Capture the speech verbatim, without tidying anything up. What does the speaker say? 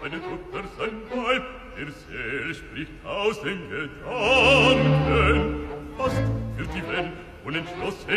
eine Tochter sein Weib, der Seel spricht aus den Gedanken. Fast führt die Welt unentschlossen